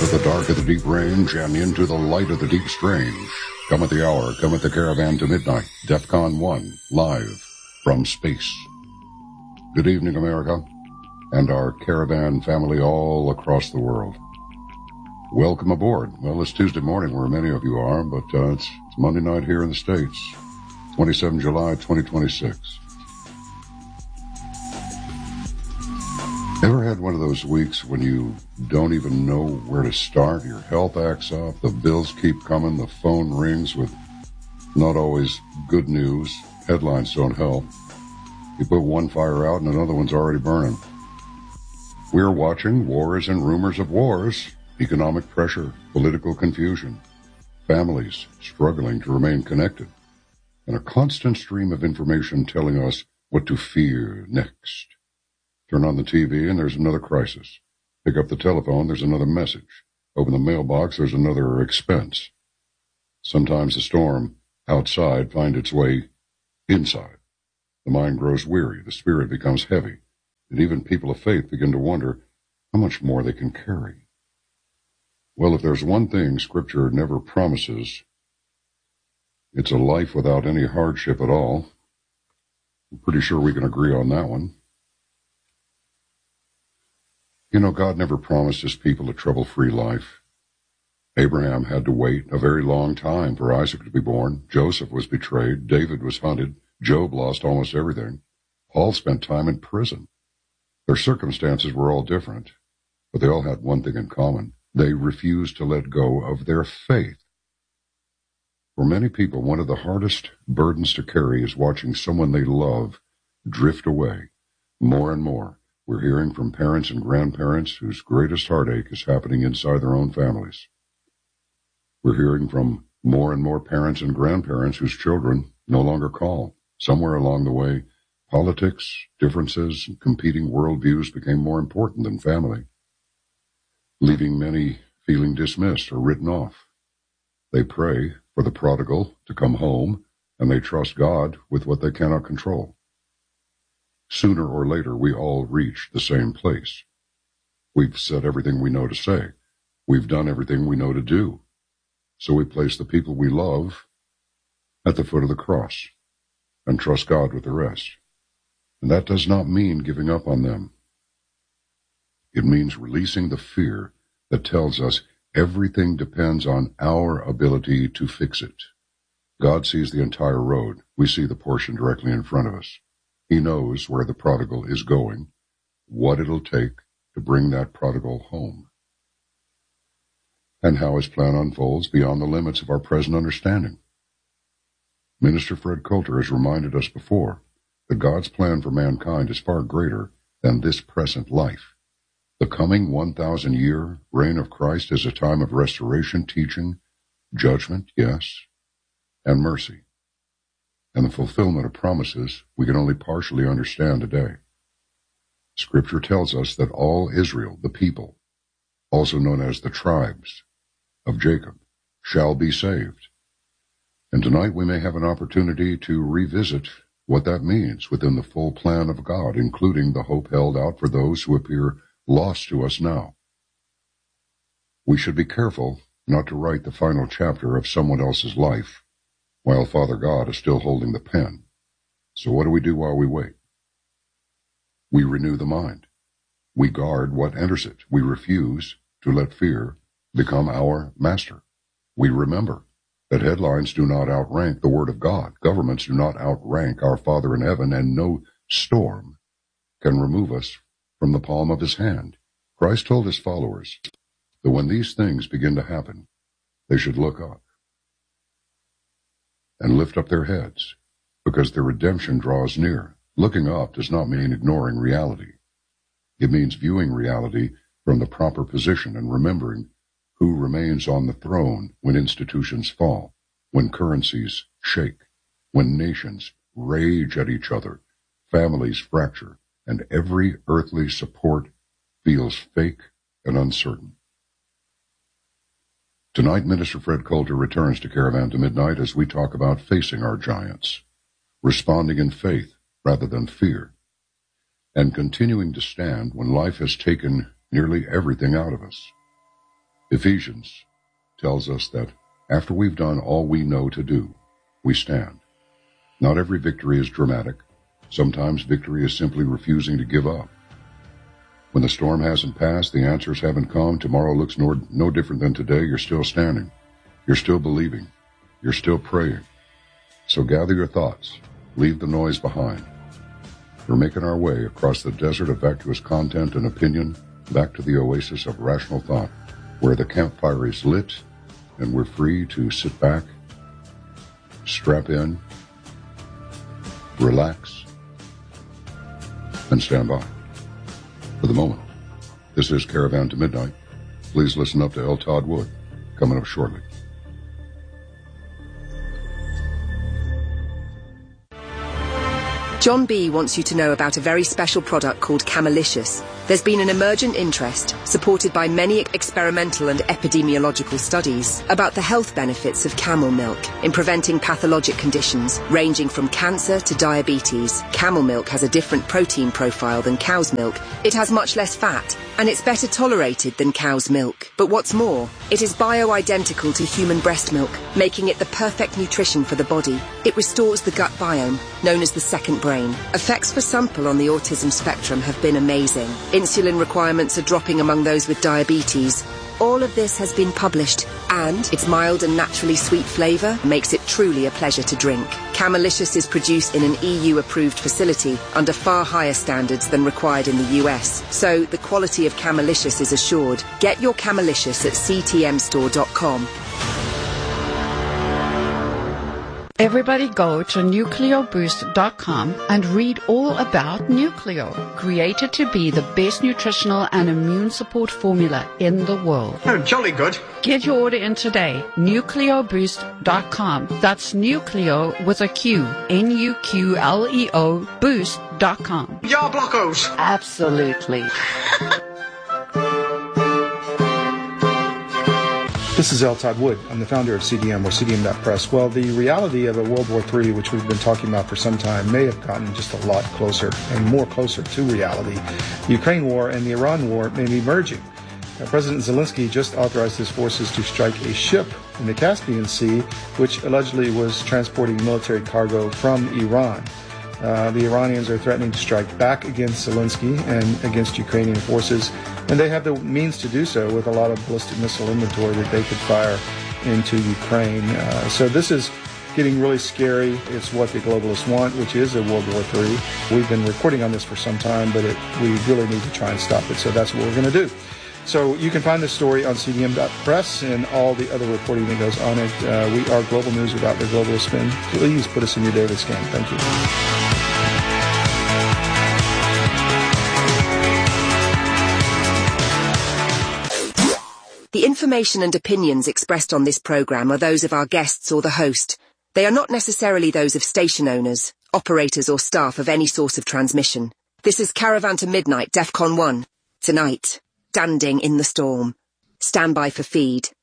of the dark of the deep range and into the light of the deep strange. Come at the hour, come at the caravan to midnight. DEFCON 1, live from space. Good evening, America, and our caravan family all across the world. Welcome aboard. Well, it's Tuesday morning where many of you are, but it's Monday night here in the States, 27 July 2026. Ever had one of those weeks when you don't even know where to start? Your health acts up, the bills keep coming, the phone rings with not always good news, headlines don't help. You put one fire out and another one's already burning. We're watching wars and rumors of wars, economic pressure, political confusion, families struggling to remain connected, and a constant stream of information telling us what to fear next. Turn on the TV and there's another crisis. Pick up the telephone, there's another message. Open the mailbox, there's another expense. Sometimes the storm outside finds its way inside. The mind grows weary, the spirit becomes heavy, and even people of faith begin to wonder how much more they can carry. Well, if there's one thing Scripture never promises, it's a life without any hardship at all. I'm pretty sure we can agree on that one. You know, God never promised his people a trouble-free life. Abraham had to wait a very long time for Isaac to be born. Joseph was betrayed. David was hunted. Job lost almost everything. Paul spent time in prison. Their circumstances were all different, but they all had one thing in common. They refused to let go of their faith. For many people, one of the hardest burdens to carry is watching someone they love drift away more and more. We're hearing from parents and grandparents whose greatest heartache is happening inside their own families. We're hearing from more and more parents and grandparents whose children no longer call. Somewhere along the way, politics, differences, and competing worldviews became more important than family, leaving many feeling dismissed or written off. They pray for the prodigal to come home, and they trust God with what they cannot control. Sooner or later, we all reach the same place. We've said everything we know to say. We've done everything we know to do. So we place the people we love at the foot of the cross and trust God with the rest. And that does not mean giving up on them. It means releasing the fear that tells us everything depends on our ability to fix it. God sees the entire road. We see the portion directly in front of us. He knows where the prodigal is going, what it'll take to bring that prodigal home, and how his plan unfolds beyond the limits of our present understanding. Minister Fred Coulter has reminded us before that God's plan for mankind is far greater than this present life. The coming 1,000-year reign of Christ is a time of restoration, teaching, judgment, yes, and mercy, and the fulfillment of promises we can only partially understand today. Scripture tells us that all Israel, the people, also known as the tribes of Jacob, shall be saved. And tonight we may have an opportunity to revisit what that means within the full plan of God, including the hope held out for those who appear lost to us now. We should be careful not to write the final chapter of someone else's life while Father God is still holding the pen. So what do we do while we wait? We renew the mind. We guard what enters it. We refuse to let fear become our master. We remember that headlines do not outrank the Word of God. Governments do not outrank our Father in heaven, and no storm can remove us from the palm of his hand. Christ told his followers that when these things begin to happen, they should look up and lift up their heads, because their redemption draws near. Looking up does not mean ignoring reality. It means viewing reality from the proper position and remembering who remains on the throne when institutions fall, when currencies shake, when nations rage at each other, families fracture, and every earthly support feels fake and uncertain. Tonight, Minister Fred Coulter returns to Caravan to Midnight as we talk about facing our giants, responding in faith rather than fear, and continuing to stand when life has taken nearly everything out of us. Ephesians tells us that after we've done all we know to do, we stand. Not every victory is dramatic. Sometimes victory is simply refusing to give up. When the storm hasn't passed, the answers haven't come, tomorrow looks no different than today, you're still standing. You're still believing. You're still praying. So gather your thoughts. Leave the noise behind. We're making our way across the desert of vacuous content and opinion back to the oasis of rational thought, where the campfire is lit and we're free to sit back, strap in, relax, and stand by. For the moment, this is Caravan to Midnight. Please listen up to L. Todd Wood, coming up shortly. John B. wants you to know about a very special product called Camelicious. There's been an emergent interest, supported by many experimental and epidemiological studies, about the health benefits of camel milk in preventing pathologic conditions ranging from cancer to diabetes. Camel milk has a different protein profile than cow's milk. It has much less fat, and it's better tolerated than cow's milk. But what's more, it is bio-identical to human breast milk, making it the perfect nutrition for the body. It restores the gut biome, known as the second brain. Effects for some people on the autism spectrum have been amazing. Insulin requirements are dropping among those with diabetes. All of this has been published, and its mild and naturally sweet flavour makes it truly a pleasure to drink. Camelicious is produced in an EU-approved facility under far higher standards than required in the US, so the quality of Camelicious is assured. Get your Camelicious at ctmstore.com. Everybody go to nucleoboost.com and read all about Nucleo, created to be the best nutritional and immune support formula in the world. Oh, jolly good. Get your order in today, nucleoboost.com. That's Nucleo with a Q, Nuqleo boost.com. Yar blockos. Absolutely. This is L. Todd Wood. I'm the founder of CDM, or CDM.press. Well, the reality of a World War III, which we've been talking about for some time, may have gotten just a lot closer and more closer to reality. The Ukraine war and the Iran war may be merging. President Zelensky just authorized his forces to strike a ship in the Caspian Sea, which allegedly was transporting military cargo from Iran. The Iranians are threatening to strike back against Zelensky and against Ukrainian forces, and they have the means to do so with a lot of ballistic missile inventory that they could fire into Ukraine. So this is getting really scary. It's what the globalists want, which is a World War III. We've been reporting on this for some time, but we really need to try and stop it, so that's what we're going to do. So you can find this story on CDM.press and all the other reporting that goes on it. We are global news without the globalist spin. Please put us in your daily scan. Thank you. The information and opinions expressed on this program are those of our guests or the host. They are not necessarily those of station owners, operators or staff of any source of transmission. This is Caravan to Midnight, DEFCON 1. Tonight, standing in the storm. Stand by for feed.